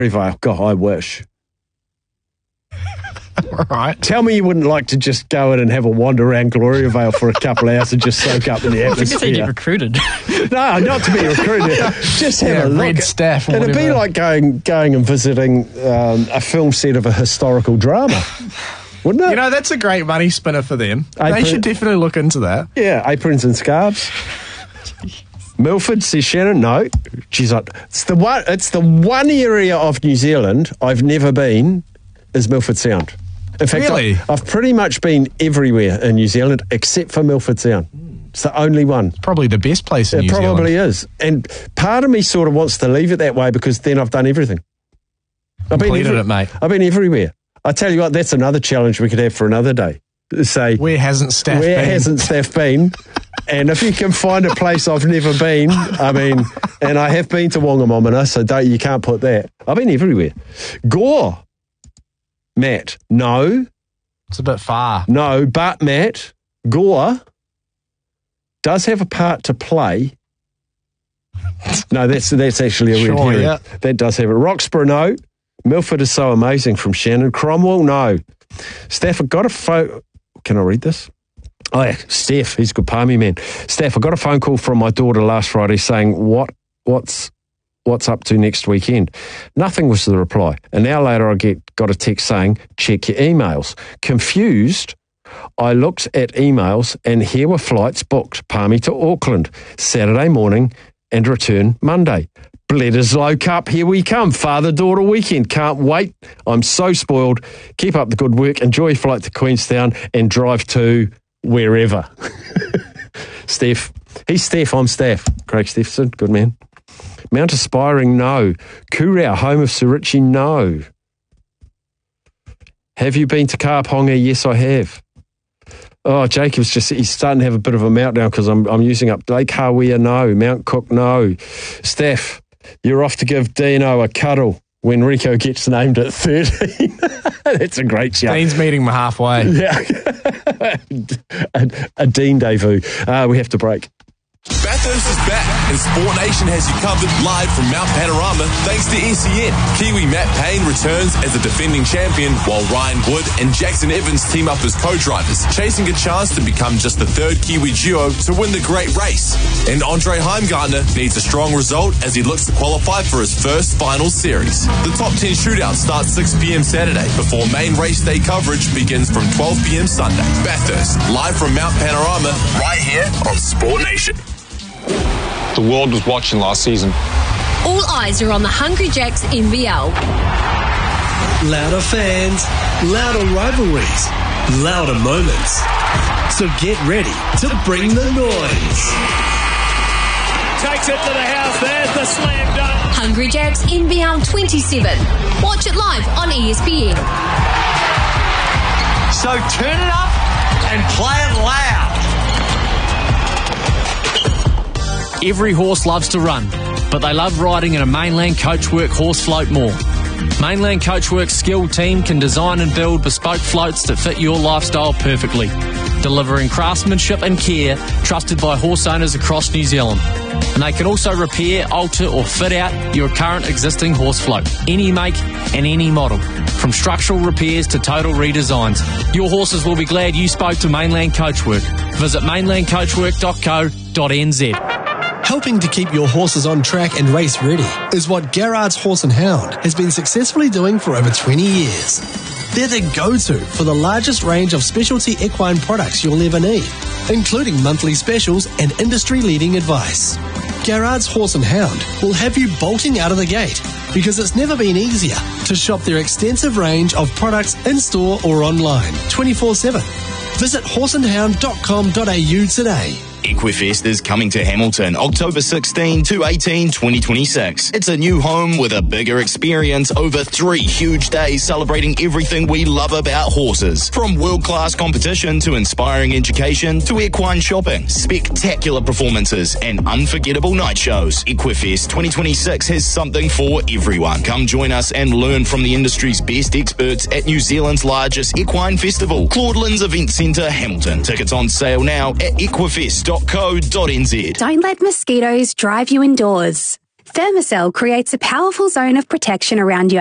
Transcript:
Vale. God, I wish. All right. Tell me you wouldn't like to just go in and have a wander around Gloriavale for a couple of hours and just soak up in the atmosphere. I guess they get recruited. No, not to be recruited. Just have a look. Red staff or It'd whatever. be like going and visiting a film set of a historical drama, wouldn't it? You know, that's a great money spinner for them. They April- should definitely look into that. Yeah, aprons and scarves. Milford, says Shannon. No, she's like, it's the one area of New Zealand I've never been is Milford Sound. In fact, Really? I've pretty much been everywhere in New Zealand except for Milford Sound. It's the only one. Probably the best place in New Zealand. It probably is. And part of me sort of wants to leave it that way because then I've done everything. Completed it, mate. I've been everywhere. I tell you what, that's another challenge we could have for another day. Say, Where hasn't Steph where been? hasn't Steph been? And if you can find a place I've never been, I mean, and I have been to Wongamomina, so you can't put that. I've been everywhere. Gore. Matt, no. It's a bit far. No, but Matt, Gore does have a part to play. No, that's actually a red Sure, herring. yeah. That does have it. Roxburgh, no. Milford is so amazing from Shannon. Cromwell, no. Steph, I got a phone. Can I read this? Oh, yeah, Steph, he's a good palmy man. Steph, I got a phone call from my daughter last Friday saying, what's up to next weekend? Nothing was the reply. An hour later, I got a text saying, check your emails. Confused, I looked at emails and here were flights booked, Palmy to Auckland, Saturday morning and return Monday. Bledisloe Cup, here we come. Father-daughter weekend. Can't wait. I'm so spoiled. Keep up the good work. Enjoy your flight to Queenstown and drive to wherever. Steph. He's Steph. I'm Steph. Craig Stephenson. Good man. Mount Aspiring, no. Kurau, home of Sir Richie, no. Have you been to Kaponga? Yes, I have. Oh, Jacob's he's starting to have a bit of a meltdown because I'm using up Lake Hawea, no. Mount Cook, no. Steph, you're off to give Dino a cuddle when Rico gets named at 13. That's a great shout. Dean's meeting him halfway. Yeah. a Dean debut. We have to break. Bathurst is back, and Sport Nation has you covered live from Mount Panorama thanks to SEN. Kiwi Matt Payne returns as a defending champion, while Ryan Wood and Jackson Evans team up as co-drivers, chasing a chance to become just the third Kiwi duo to win the great race. And Andre Heimgartner needs a strong result as he looks to qualify for his first final series. The top 10 shootout starts 6 p.m. Saturday before main race day coverage begins from 12 p.m. Sunday. Bathurst, live from Mount Panorama, right here on Sport Nation. The world was watching last season. All eyes are on the Hungry Jacks NBL. Louder fans, louder rivalries, louder moments. So get ready to bring the noise. Takes it to the house. There's the slam dunk. Hungry Jacks NBL 27. Watch it live on ESPN. So turn it up and play it loud. Every horse loves to run, but they love riding in a Mainland Coachwork horse float more. Mainland Coachwork's skilled team can design and build bespoke floats that fit your lifestyle perfectly, delivering craftsmanship and care trusted by horse owners across New Zealand. And they can also repair, alter or fit out your current existing horse float, any make and any model, from structural repairs to total redesigns. Your horses will be glad you spoke to Mainland Coachwork. Visit mainlandcoachwork.co.nz. Helping to keep your horses on track and race ready is what Garrard's Horse and Hound has been successfully doing for over 20 years. They're the go-to for the largest range of specialty equine products you'll ever need, including monthly specials and industry-leading advice. Garrard's Horse and Hound will have you bolting out of the gate because it's never been easier to shop their extensive range of products in-store or online 24/7. Visit horseandhound.com.au today. Equifest is coming to Hamilton October 16 to 18, 2026. It's a new home with a bigger experience over 3 huge days celebrating everything we love about horses. From world-class competition to inspiring education to equine shopping, spectacular performances and unforgettable night shows. Equifest 2026 has something for everyone. Come join us and learn from the industry's best experts at New Zealand's largest equine festival, Claudelands Event Centre, Hamilton. Tickets on sale now at equifest.co.nz. Don't let mosquitoes drive you indoors. Thermacell creates a powerful zone of protection around your